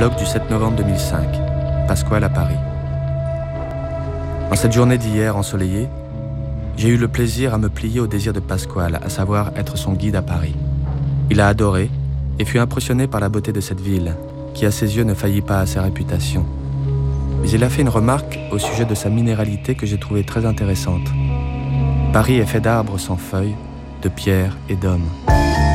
Bloc du 7 novembre 2005. Pasquale à Paris. En cette journée d'hier ensoleillée, j'ai eu le plaisir à me plier au désir de Pasquale, à savoir être son guide à Paris. Il a adoré et fut impressionné par la beauté de cette ville, qui à ses yeux ne faillit pas à sa réputation. Mais il a fait une remarque au sujet de sa minéralité que j'ai trouvée très intéressante. Paris est fait d'arbres sans feuilles, de pierres et d'hommes.